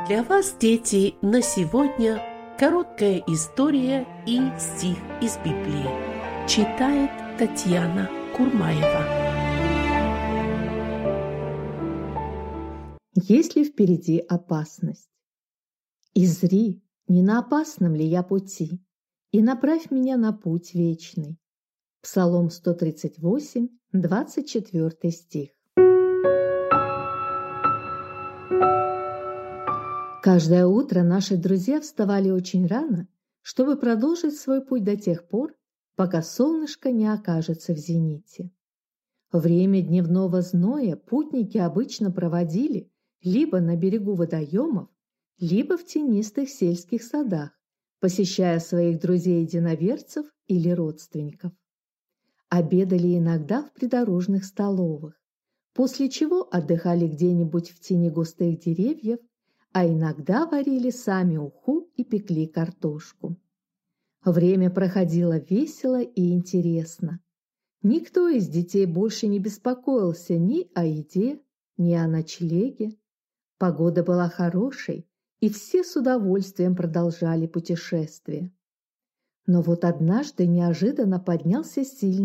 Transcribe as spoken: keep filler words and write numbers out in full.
Для вас, дети, на сегодня короткая история и стих из Библии. Читает Татьяна Курмаева. Есть ли впереди опасность? Изри, не на опасном ли я пути, и направь меня на путь вечный. Псалом сто тридцать восемь, двадцать четвёртый стих. Каждое утро наши друзья вставали очень рано, чтобы продолжить свой путь до тех пор, пока солнышко не окажется в зените. Время дневного зноя путники обычно проводили либо на берегу водоемов, либо в тенистых сельских садах, посещая своих друзей-единоверцев или родственников. Обедали иногда в придорожных столовых, после чего отдыхали где-нибудь в тени густых деревьев, а иногда варили сами уху и пекли картошку. Время проходило весело и интересно. Никто из детей больше не беспокоился ни о еде, ни о ночлеге. Погода была хорошей, и все с удовольствием продолжали путешествие. Но вот однажды неожиданно поднялся сильный